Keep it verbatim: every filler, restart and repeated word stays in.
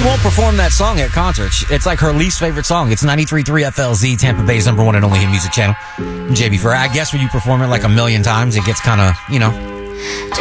She won't perform that song at concerts. It's like her least favorite song. It's ninety-three point three F L Z, Tampa Bay's number one and only hit music channel. J B Ferrer. I guess when you perform it like a million times, it gets kind of, you know,